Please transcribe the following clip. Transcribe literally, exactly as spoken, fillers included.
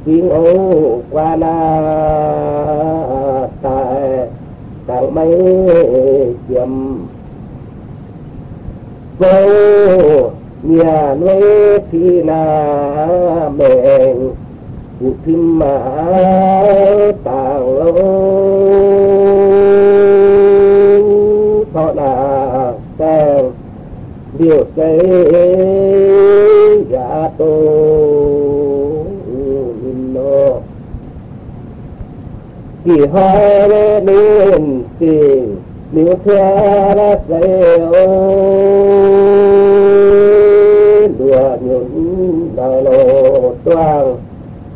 tiếng ô qua na tại càng mấy chiếm vô nhà nuôi thì là mình cụ phim mà tàng lâu thọ là càng điều xây giả tô nó kỳ hai lên tình nếu theo đã dây đùa những đào lộ toang